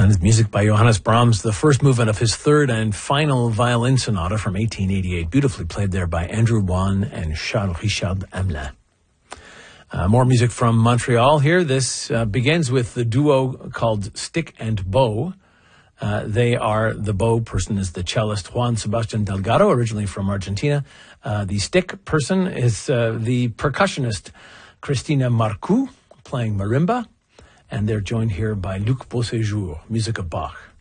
And music by Johannes Brahms, the first movement of his third and final violin sonata from 1888, beautifully played there by Andrew Wan and Charles Richard Hamelin. More music from Montreal here. This begins with the duo called Stick and Bow. The bow person is the cellist Juan Sebastian Delgado, originally from Argentina. The stick person is the percussionist Cristina Marcoux, playing marimba. And they're joined here by Luc Beauséjour, music of Bach.